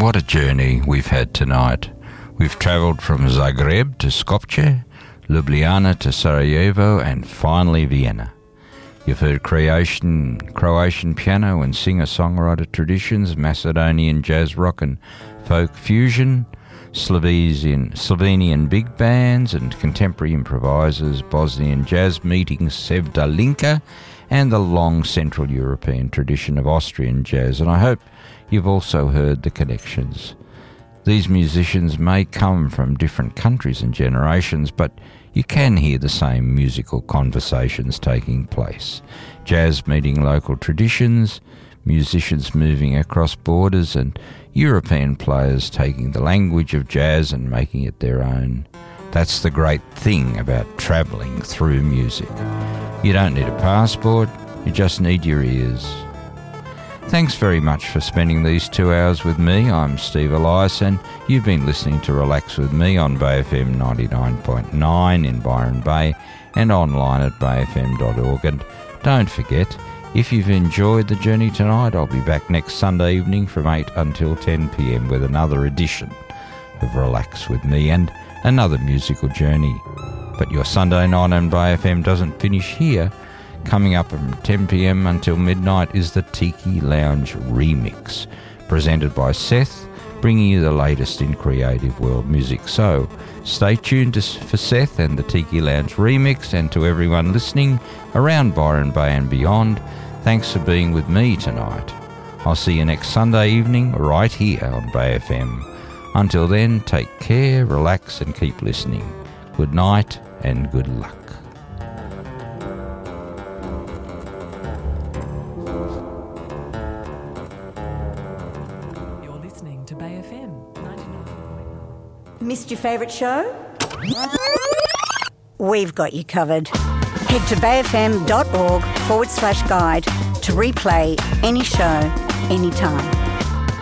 What a journey we've had tonight. We've travelled from Zagreb to Skopje, Ljubljana to Sarajevo, and finally Vienna. You've heard Croatian piano and singer-songwriter traditions, Macedonian jazz rock and folk fusion, Slovenian big bands and contemporary improvisers, Bosnian jazz meeting Sevda Linka, and the long Central European tradition of Austrian jazz. And I hope you've also heard the connections. These musicians may come from different countries and generations, but you can hear the same musical conversations taking place. Jazz meeting local traditions, musicians moving across borders, and European players taking the language of jazz and making it their own. That's the great thing about travelling through music. You don't need a passport, you just need your ears. Thanks very much for spending these 2 hours with me. I'm Steve Elias, and you've been listening to Relax with me on Bay FM 99.9 in Byron Bay and online at bayfm.org. And don't forget, if you've enjoyed the journey tonight, I'll be back next Sunday evening from 8 until 10 p.m. with another edition of Relax with me and another musical journey. But your Sunday night on Bay FM doesn't finish here. Coming up from 10 p.m. until midnight is the Tiki Lounge Remix, presented by Seth, bringing you the latest in creative world music. So stay tuned for Seth and the Tiki Lounge Remix, and to everyone listening around Byron Bay and beyond, thanks for being with me tonight. I'll see you next Sunday evening right here on Bay FM. Until then, take care, relax and keep listening. Good night and good luck. Missed your favourite show? We've got you covered. Head to bayfm.org/guide to replay any show, anytime.